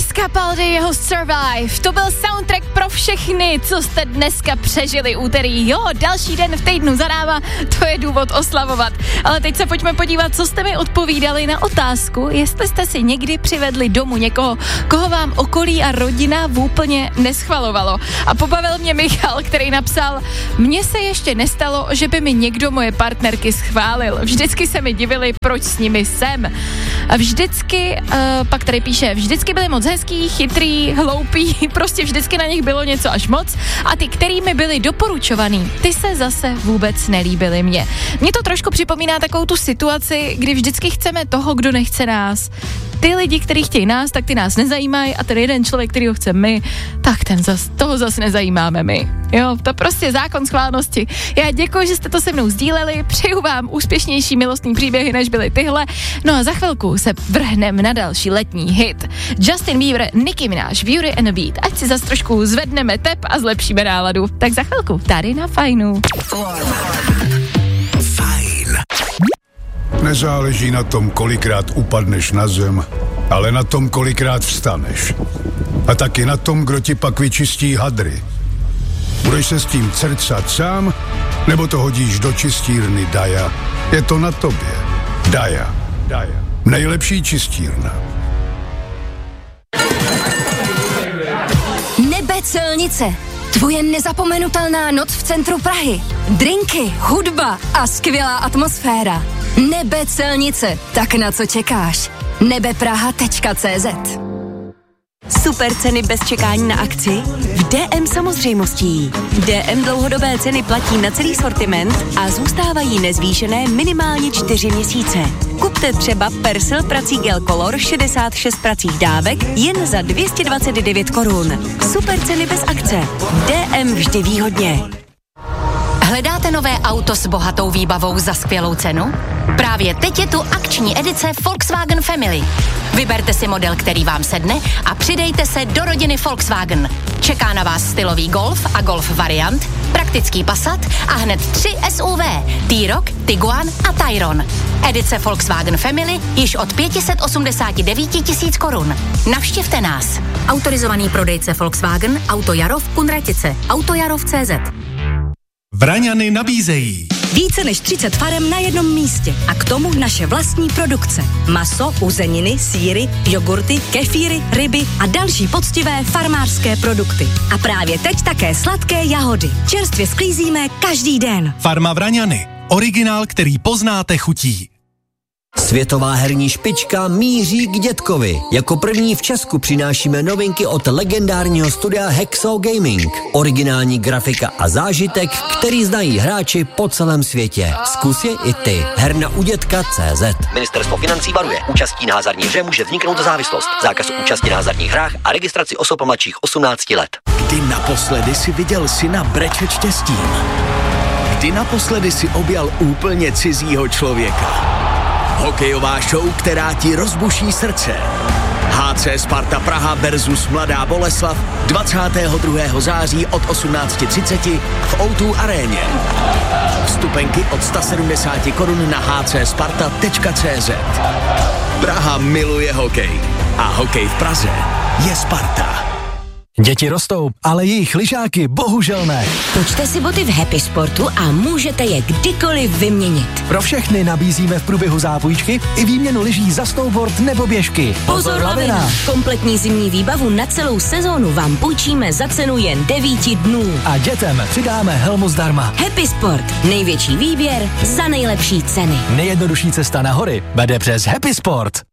Capaldi, jeho Survive. To byl soundtrack pro všechny, co jste dneska přežili úterý. Jo, další den v týdnu za náma, to je důvod oslavovat. Ale teď se pojďme podívat, co jste mi odpovídali na otázku, jestli jste si někdy přivedli domů někoho, koho vám okolí a rodina úplně neschvalovalo. A pobavil mě Michal, který napsal: mně se ještě nestalo, že by mi někdo moje partnerky schválil. Vždycky se mi divili, proč s nimi jsem. A vždycky, pak tady píše, vždycky byli moc hezký, chytrý, hloupý, prostě vždycky na nich bylo něco až moc a ty, kterými byli doporučovaný, ty se zase vůbec nelíbily mně. Mně to trošku připomíná takovou tu situaci, kdy vždycky chceme toho, kdo nechce nás. Ty lidi, kteří chtějí nás, tak ty nás nezajímají a ten jeden člověk, který ho chce my, tak toho zase nezajímáme my. Jo, to prostě zákon schválnosti. Já děkuji, že jste to se mnou sdíleli, přeju vám úspěšnější milostný příběhy, než byly tyhle. No a za chvilku se vrhneme na další letní hit. Justin Bieber, Nicki Minaj, Beauty and the Beat. Ať si zase trošku zvedneme tep a zlepšíme náladu. Tak za chvilku tady na Fajnu. Fajn. Nezáleží na tom, kolikrát upadneš na zem, ale na tom, kolikrát vstaneš. A taky na tom, kdo ti pak vyčistí hadry. Budeš se s tím crcat sám, nebo to hodíš do čistírny Daja? Je to na tobě. Daja. Nejlepší čistírna. Nebe celnice. Tvoje nezapomenutelná noc v centru Prahy. Drinky, hudba a skvělá atmosféra. Nebe celnice. Tak na co čekáš? nebepraha.cz. Super ceny bez čekání na akci? V DM samozřejmostí. DM dlouhodobé ceny platí na celý sortiment a zůstávají nezvýšené minimálně 4 měsíce. Kupte třeba Persil prací gel Color 66 pracích dávek jen za 229 korun. Super ceny bez akce. DM vždy výhodně. Hledáte nové auto s bohatou výbavou za skvělou cenu? Právě teď je tu akční edice Volkswagen Family. Vyberte si model, který vám sedne a přidejte se do rodiny Volkswagen. Čeká na vás stylový Golf a Golf variant, praktický Passat a hned 3 SUV, T-Roc, Tiguan a Tayron. Edice Volkswagen Family již od 589 000 korun. Navštivte nás. Autorizovaný prodejce Volkswagen, Autojarov, Kunratice, Autojarov.cz. Vraňany nabízejí Více než 30 farem na jednom místě a k tomu naše vlastní produkce. Maso, uzeniny, sýry, jogurty, kefíry, ryby a další poctivé farmářské produkty. A právě teď také sladké jahody. Čerstvě sklízíme každý den. Farma Vraňany. Originál, který poznáte chutí. Světová herní špička míří k dětkovi. Jako první v Česku přinášíme novinky od legendárního studia Hexo Gaming. Originální grafika a zážitek, který znají hráči po celém světě. Zkus je i ty. Herna-u-dětka.cz. Ministerstvo financí varuje. Účastí na hazardní hře může vzniknout závislost. Zákaz účasti na hazardních hrách a registraci osob mladších 18 let. Kdy naposledy si viděl syna brečet štěstím? Kdy naposledy si objal úplně cizího člověka? Hokejová show, která ti rozbuší srdce. HC Sparta Praha versus Mladá Boleslav 22. září od 18:30 v O2 aréně. Vstupenky od 170 korun na hcsparta.cz. Praha miluje hokej a hokej v Praze je Sparta. Děti rostou, ale jejich lyžáky bohužel ne. Točte si boty v Happy Sportu a můžete je kdykoliv vyměnit. Pro všechny nabízíme v průběhu zápůjčky i výměnu lyží za snowboard nebo běžky. Pozor, lavina! Kompletní zimní výbavu na celou sezónu vám půjčíme za cenu jen 9 dnů. A dětem přidáme helmu zdarma. Happy Sport. Největší výběr za nejlepší ceny. Nejjednodušší cesta na hory vede přes Happy Sport.